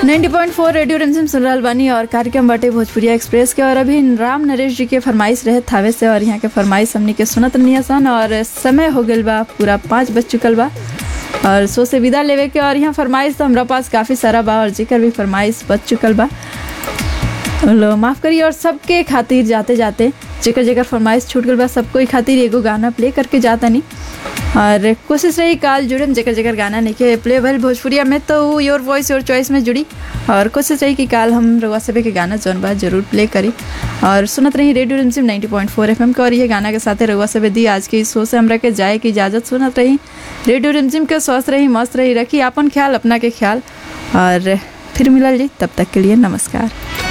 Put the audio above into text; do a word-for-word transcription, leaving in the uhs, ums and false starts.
नब्बे पॉइंट चार रेडियो रिमझिम सुन रहल बानी और कार्यक्रम बाटे भोजपुरिया एक्सप्रेस के। और अभी राम नरेश जी के फरमाइश रहे थावे से और यहाँ के फरमाइश हमनी के सुनत रहनी सन। और समय हो गल बा, पूरा पाँच बज चुकल बा और सो से विदा लेवे के। और यहाँ फरमाइश तो हमारा पास काफ़ी सारा बा और जेकर भी फरमाइश बच चुकल बा लो माफ़ करिए। और सबके खातिर जाते जाते जेकर जेकर फरमाइश छूट गल बा सबको खातिर एगो गाना प्ले करके जाता नहीं। और कोशिश रही काल जुड़े जेकर जेकर गाना नहीं के प्ले भल भोजपुरिया में तो वो योर वॉइस योर चॉइस में जुड़ी। और कोशिश रही कि काल हम रउआ सभे के गाना जौन बा जरूर प्ले करी। और सुनत रही रेडियो रिमझिम नब्बे पॉइंट चार एफएम के। और ये गाना के साथ रउआ सभे दी आज के इस शो से हमरा के जाए की इजाज़त। सुनत रही रेडियो रिमझिम के, स्वस्थ रही, मस्त रही, रखी अपन ख्याल, अपना के ख्याल। और फिर मिलल जी, तब तक के लिए नमस्कार।